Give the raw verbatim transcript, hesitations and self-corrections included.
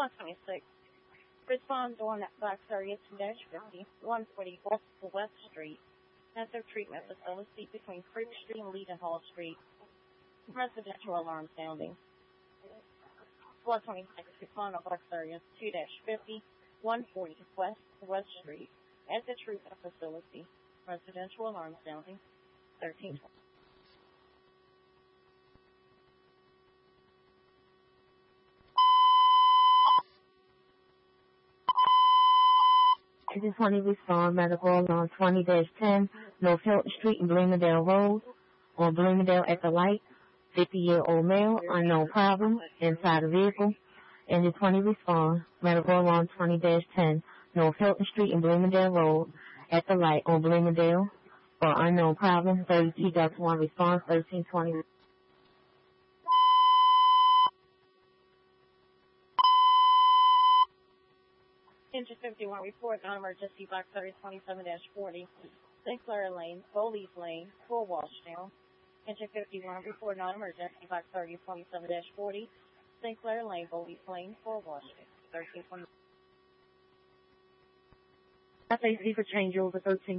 one twenty-six. Respond on Box Area two fifty, one forty West Street. Cancer Treatment Facility between Creek Street and Leadenhall Street. Residential alarm sounding. one twenty-six. Respond on Box Area two fifty, one forty West West Street. At the treatment facility. Residential alarm sounding. thirteen twenty. I just want to respond medical on twenty dash ten, North Hilton Street in Bloomingdale Road, or Bloomingdale at the light, fifty-year-old male, unknown problem, inside the vehicle. And just want to respond medical on twenty dash ten, North Hilton Street in Bloomingdale Road, at the light on Bloomingdale, or unknown problem, thirty-two dash one response, thirteen twenty. Engine fifty-one report non-emergency Box Area twenty-seven dash forty, Sinclair Lane, Bowlees Lane, full washdown. Engine fifty-one report non-emergency Box Area twenty-seven dash forty, Sinclair Lane, Bowlees Lane, full washdown. thirteen twenty. That's easy for changeover, thirteen.